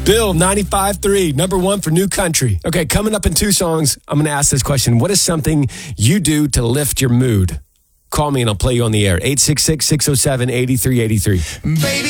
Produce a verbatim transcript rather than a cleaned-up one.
Bill, ninety-five three, number one for New Country. Okay, coming up in two songs, I'm going to ask this question. What is something you do to lift your mood? Call me and I'll play you on the air. eight six six, six oh seven, eight three eight three. Baby.